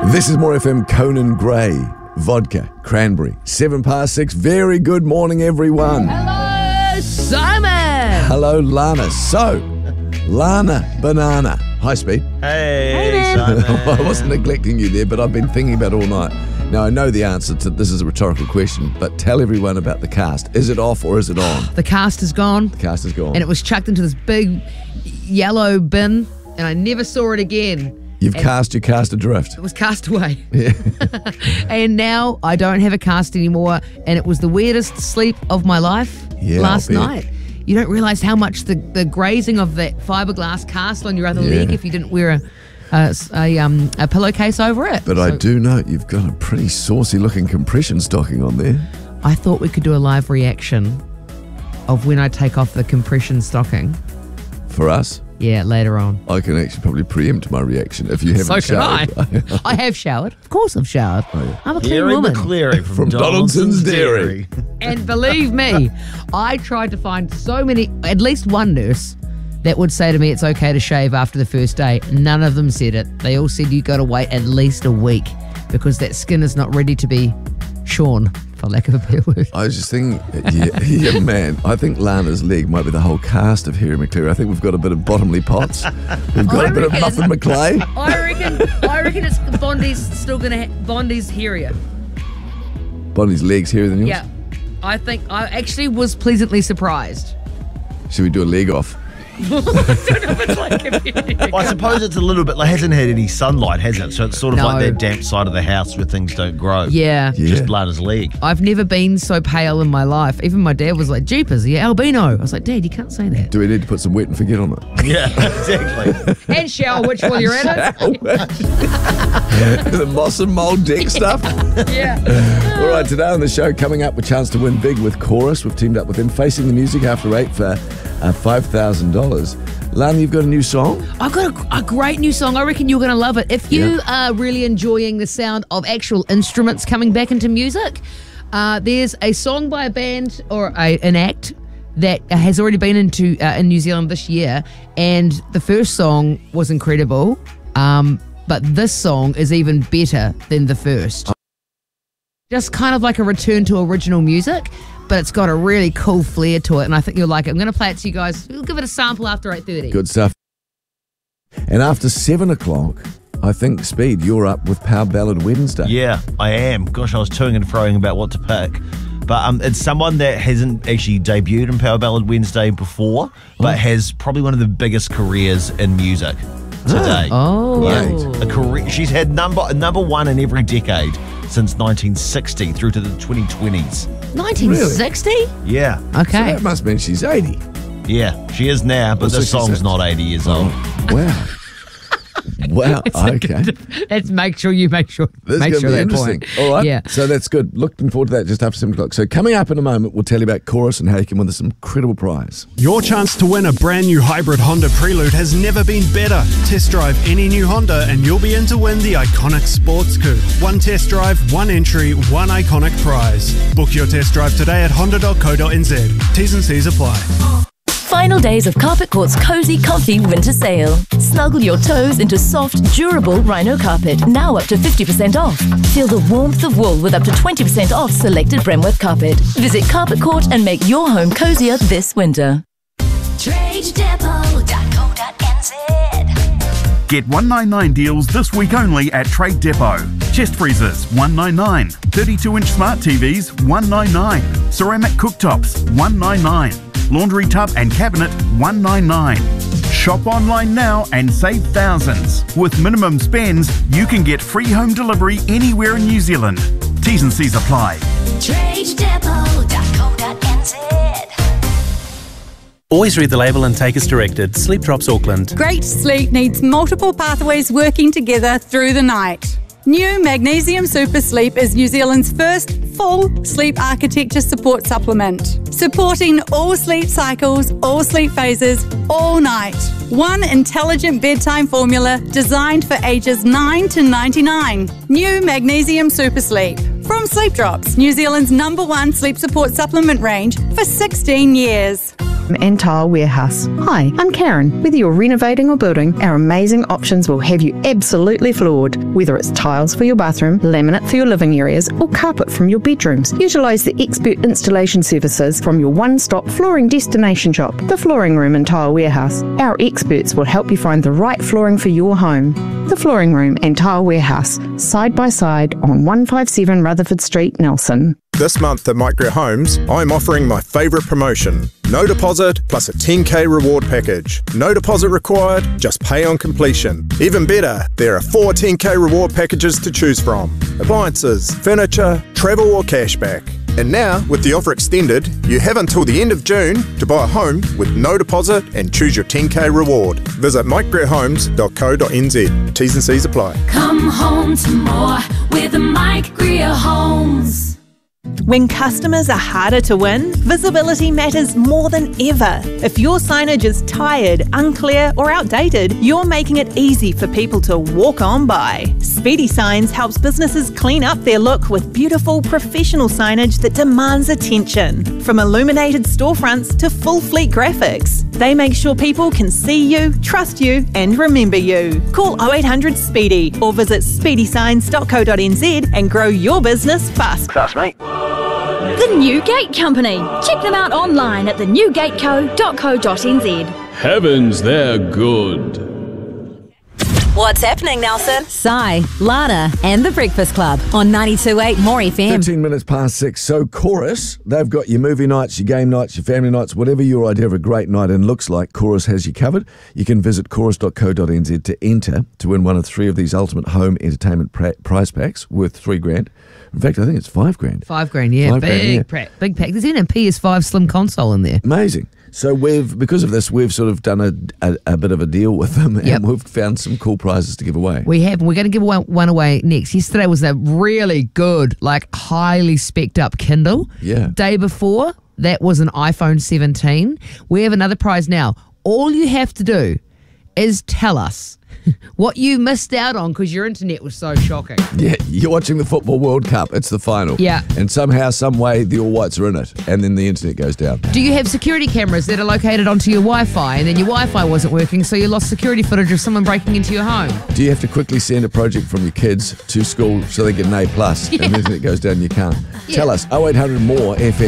This is More FM. Conan Gray, vodka, cranberry, 6:07. Very good morning, everyone. Hello, Simon. Hello, Lana. So, Lana Banana. Hi, Speed. Hey Simon. I wasn't neglecting you there, but I've been thinking about it all night. Now, I know the answer to this is a rhetorical question, but tell everyone about the cast. Is it off or is it on? The cast is gone. The cast is gone. And it was chucked into this big yellow bin, and I never saw it again. You've cast your cast adrift. It was cast away. Yeah. And now I don't have a cast anymore, and it was the weirdest sleep of my life last night. You don't realise how much the grazing of that fiberglass cast on your other leg if you didn't wear a pillowcase over it. But I do note you've got a pretty saucy looking compression stocking on there. I thought we could do a live reaction of when I take off the compression stocking. For us? Yeah, later on. I can actually probably preempt my reaction if you haven't showered. I have showered. Of course I've showered. Oh, yeah. I'm a clean Gary woman. McCleary From Donaldson's Dairy. And believe me, I tried to find at least one nurse that would say to me it's okay to shave after the first day. None of them said it. They all said you got to wait at least a week because that skin is not ready to be shorn, for lack of a better word. I was just thinking, yeah, man, I think Lana's leg might be the whole cast of Harry McCleary. I think we've got a bit of Bottomley Potts. We've got a bit of Muffin McClay. I reckon it's Bondi's still going to Bondi's hairier. Bonnie's leg's hairier than yours? Yeah. I think I actually was pleasantly surprised. Should we do a leg off? Well, I suppose it's a little bit, hasn't had any sunlight, has it? So it's sort of like that damp side of the house where things don't grow. Yeah. Just Lana's leg. I've never been so pale in my life. Even my dad was like, Jeepers, you're albino. I was like, Dad, you can't say that. Do we need to put some wet and forget on it? Yeah, exactly. And shower which while you're at it. The moss and mould deck stuff. Yeah. All right, today on the show, coming up with chance to win big with Chorus. We've teamed up with them, Facing the Music after 8 for $5,000. Lana, you've got a new song? I've got a great new song. I reckon you're going to love it. If you are really enjoying the sound of actual instruments coming back into music, there's a song by a band or an act that has already been in New Zealand this year, and the first song was incredible, but this song is even better than the first. Just kind of like a return to original music, but it's got a really cool flair to it, and I think you'll like it. I'm going to play it to you guys. We'll give it a sample after 8:30. Good stuff. And after 7 o'clock, I think, Speed, you're up with Power Ballad Wednesday. Yeah, I am. Gosh, I was toing and froing about what to pick. But it's someone that hasn't actually debuted in Power Ballad Wednesday before, but has probably one of the biggest careers in music today. She's had number one in every decade since 1960 through to the 2020s. 1960? Really? Yeah. Okay. So that must mean she's 80. Yeah, she is now, but this song's not 80 years old. Wow. Wow, okay. Let's make sure This is going to be interesting. Point. All right, yeah. So that's good. Looking forward to that just after 7 o'clock. So coming up in a moment, we'll tell you about Chorus and how you can win this incredible prize. Your chance to win a brand new hybrid Honda Prelude has never been better. Test drive any new Honda and you'll be in to win the iconic sports coupe. One test drive, one entry, one iconic prize. Book your test drive today at honda.co.nz. T's and C's apply. Final days of Carpet Court's cozy, comfy winter sale. Snuggle your toes into soft, durable Rhino carpet, now up to 50% off. Feel the warmth of wool with up to 20% off selected Bremworth carpet. Visit Carpet Court and make your home cozier this winter. TradeDepot.co.nz. Get $199 deals this week only at Trade Depot. Chest freezers, $199. 32-inch smart TVs, $199. Ceramic cooktops, $199. Laundry tub and cabinet, $199. Shop online now and save thousands. With minimum spends, you can get free home delivery anywhere in New Zealand. T's and C's apply. TradeDepot.co.nz. Always read the label and take as directed. Sleep Drops Auckland. Great sleep needs multiple pathways working together through the night. New Magnesium Super Sleep is New Zealand's first full sleep architecture support supplement, supporting all sleep cycles, all sleep phases, all night. One intelligent bedtime formula designed for ages 9 to 99. New Magnesium Super Sleep. From Sleep Drops, New Zealand's #1 sleep support supplement range for 16 years. And Tile Warehouse. Hi, I'm Karen. Whether you're renovating or building, our amazing options will have you absolutely floored. Whether it's tiles for your bathroom, laminate for your living areas, or carpet from your bedrooms, utilise the expert installation services from your one-stop flooring destination shop, The Flooring Room and Tile Warehouse. Our experts will help you find the right flooring for your home. The Flooring Room and Tile Warehouse, side by side on 157 Rutherford Street, Nelson. This month at Micro Homes, I'm offering my favourite promotion. No deposit plus a 10k reward package. No deposit required, just pay on completion. Even better, there are 4 10k reward packages to choose from. Appliances, furniture, travel or cashback. And now, with the offer extended, you have until the end of June to buy a home with no deposit and choose your 10k reward. Visit micgreerhomes.co.nz. T's and C's apply. Come home to more with Mike Greer Homes. When customers are harder to win, visibility matters more than ever. If your signage is tired, unclear or outdated, you're making it easy for people to walk on by. Speedy Signs helps businesses clean up their look with beautiful professional signage that demands attention. From illuminated storefronts to full fleet graphics, they make sure people can see you, trust you and remember you. Call 0800 SPEEDY or visit speedysigns.co.nz and grow your business fast. Fast, mate. The Newgate Company. Check them out online at thenewgateco.co.nz. Heavens, they're good. What's happening, Nelson? Sai, Lana, and The Breakfast Club on 92.8 More FM. 13 minutes past 6. So, Chorus, they've got your movie nights, your game nights, your family nights, whatever your idea of a great night in looks like, Chorus has you covered. You can visit chorus.co.nz to enter to win one of 3 of these ultimate home entertainment prize packs worth $3,000. In fact, I think it's $5,000. $5,000, yeah. Big pack. There's an PS5 Slim console in there. Amazing. So because of this, we've sort of done a bit of a deal with them, and we've found some cool prizes to give away. We have, and we're going to give one away next. Yesterday was a really good, highly spec'd up Kindle. Yeah. Day before, that was an iPhone 17. We have another prize now. All you have to do is tell us what you missed out on because your internet was so shocking. Yeah, you're watching the Football World Cup. It's the final. Yeah. And somehow, some way, the All Whites are in it, and then the internet goes down. Do you have security cameras that are located onto your Wi-Fi, and then your Wi-Fi wasn't working, so you lost security footage of someone breaking into your home? Do you have to quickly send a project from your kids to school so they get an A+, and the internet goes down, you can't? Yeah. Tell us, 0800 more FM.